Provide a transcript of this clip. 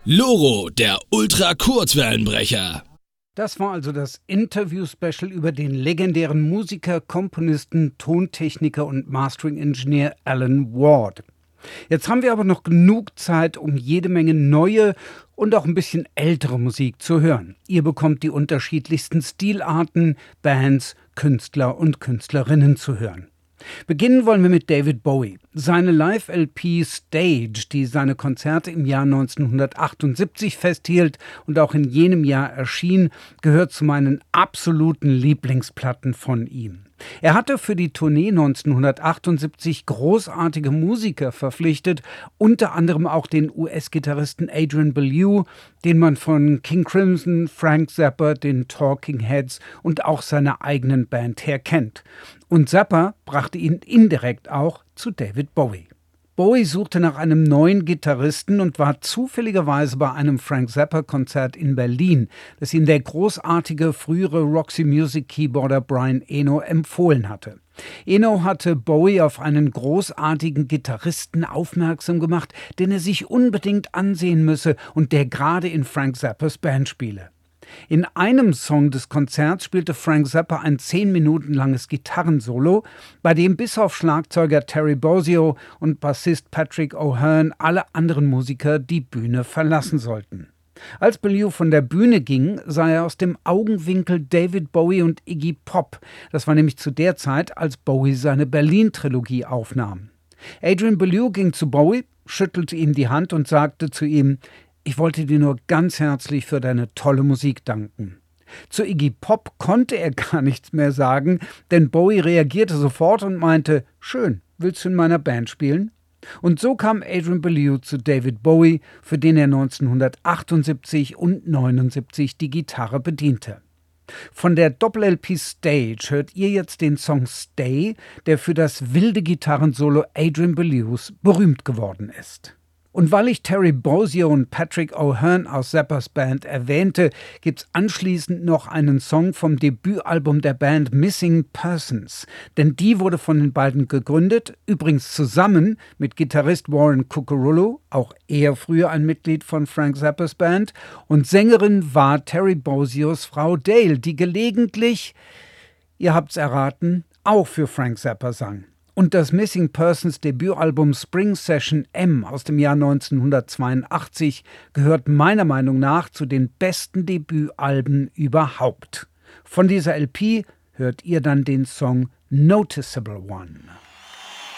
Loro, der Ultra-Kurzwellenbrecher. Das war also das Interview-Special über den legendären Musiker, Komponisten, Tontechniker und Mastering-Ingenieur Alan Ward. Jetzt haben wir aber noch genug Zeit, um jede Menge neue und auch ein bisschen ältere Musik zu hören. Ihr bekommt die unterschiedlichsten Stilarten, Bands, Künstler und Künstlerinnen zu hören. Beginnen wollen wir mit David Bowie. Seine Live-LP Stage, die seine Konzerte im Jahr 1978 festhielt und auch in jenem Jahr erschien, gehört zu meinen absoluten Lieblingsplatten von ihm. Er hatte für die Tournee 1978 großartige Musiker verpflichtet, unter anderem auch den US-Gitarristen Adrian Belew, den man von King Crimson, Frank Zappa, den Talking Heads und auch seiner eigenen Band her kennt. Und Zappa brachte ihn indirekt auch zu David Bowie. Bowie suchte nach einem neuen Gitarristen und war zufälligerweise bei einem Frank Zappa-Konzert in Berlin, das ihm der großartige frühere Roxy Music-Keyboarder Brian Eno empfohlen hatte. Eno hatte Bowie auf einen großartigen Gitarristen aufmerksam gemacht, den er sich unbedingt ansehen müsse und der gerade in Frank Zappas Band spiele. In einem Song des Konzerts spielte Frank Zappa ein 10 Minuten langes Gitarrensolo, bei dem bis auf Schlagzeuger Terry Bozzio und Bassist Patrick O'Hearn alle anderen Musiker die Bühne verlassen sollten. Als Belew von der Bühne ging, sah er aus dem Augenwinkel David Bowie und Iggy Pop. Das war nämlich zu der Zeit, als Bowie seine Berlin-Trilogie aufnahm. Adrian Belew ging zu Bowie, schüttelte ihm die Hand und sagte zu ihm: „Ich wollte dir nur ganz herzlich für deine tolle Musik danken." Zu Iggy Pop konnte er gar nichts mehr sagen, denn Bowie reagierte sofort und meinte: „Schön, willst du in meiner Band spielen?" Und so kam Adrian Belew zu David Bowie, für den er 1978 und 79 die Gitarre bediente. Von der Doppel-LP Stage hört ihr jetzt den Song Stay, der für das wilde Gitarrensolo Adrian Belews berühmt geworden ist. Und weil ich Terry Bozzio und Patrick O'Hearn aus Zappas Band erwähnte, gibt's anschließend noch einen Song vom Debütalbum der Band Missing Persons. Denn die wurde von den beiden gegründet, übrigens zusammen mit Gitarrist Warren Cucurullo, auch er früher ein Mitglied von Frank Zappas Band, und Sängerin war Terry Bozzios Frau Dale, die gelegentlich, ihr habt's erraten, auch für Frank Zappa sang. Und das Missing Persons Debütalbum Spring Session M aus dem Jahr 1982 gehört meiner Meinung nach zu den besten Debütalben überhaupt. Von dieser LP hört ihr dann den Song Noticeable One.